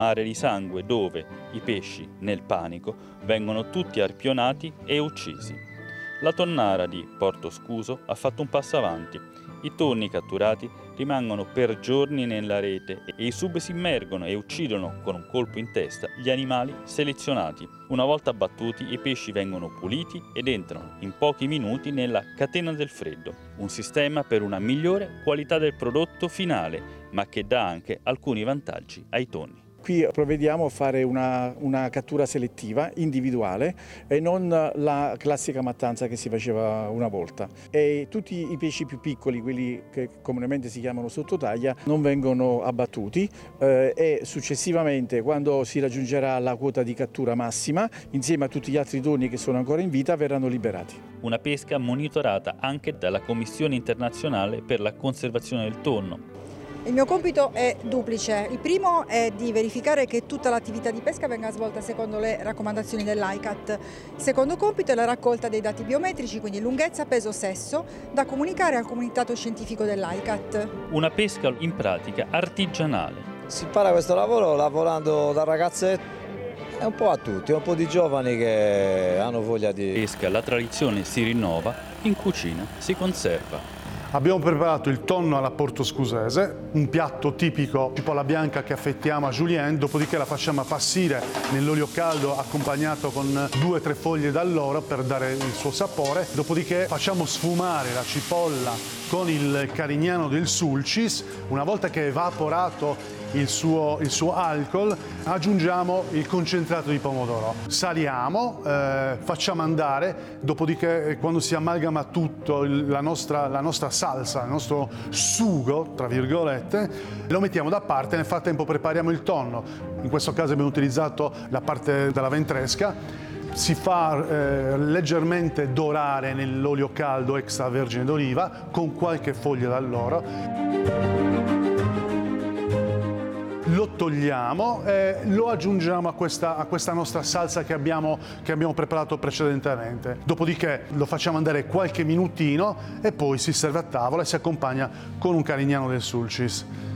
mare di sangue dove i pesci, nel panico, vengono tutti arpionati e uccisi. La tonnara di Porto Scuso ha fatto un passo avanti. I tonni catturati rimangono per giorni nella rete e i sub si immergono e uccidono con un colpo in testa gli animali selezionati. Una volta abbattuti, i pesci vengono puliti ed entrano in pochi minuti nella catena del freddo, un sistema per una migliore qualità del prodotto finale, ma che dà anche alcuni vantaggi ai tonni. Qui provvediamo a fare una cattura selettiva, individuale, e non la classica mattanza che si faceva una volta. E tutti i pesci più piccoli, quelli che comunemente si chiamano sottotaglia, non vengono abbattuti e successivamente, quando si raggiungerà la quota di cattura massima, insieme a tutti gli altri tonni che sono ancora in vita, verranno liberati. Una pesca monitorata anche dalla Commissione internazionale per la conservazione del tonno. Il mio compito è duplice. Il primo è di verificare che tutta l'attività di pesca venga svolta secondo le raccomandazioni dell'ICCAT. Il secondo compito è la raccolta dei dati biometrici, quindi lunghezza, peso, sesso, da comunicare al comitato scientifico dell'ICCAT. Una pesca in pratica artigianale. Si impara questo lavoro lavorando da ragazzetti, è un po' a tutti, un po' di giovani che hanno voglia di... Pesca, la tradizione si rinnova, in cucina si conserva. Abbiamo preparato il tonno alla portoscusese, un piatto tipico cipolla bianca che affettiamo a julienne, dopodiché la facciamo appassire nell'olio caldo accompagnato con 2 o 3 foglie d'alloro per dare il suo sapore, dopodiché facciamo sfumare la cipolla con il carignano del Sulcis. Una volta che è evaporato il suo alcol, aggiungiamo il concentrato di pomodoro, saliamo, facciamo andare, dopodiché quando si amalgama tutto la nostra salsa, il nostro sugo, tra virgolette, lo mettiamo da parte. Nel frattempo prepariamo il tonno. In questo caso abbiamo utilizzato la parte della ventresca. Si fa leggermente dorare nell'olio caldo extravergine d'oliva con qualche foglia d'alloro. Lo togliamo e lo aggiungiamo a questa nostra salsa che abbiamo preparato precedentemente. Dopodiché lo facciamo andare qualche minutino e poi si serve a tavola e si accompagna con un carignano del Sulcis.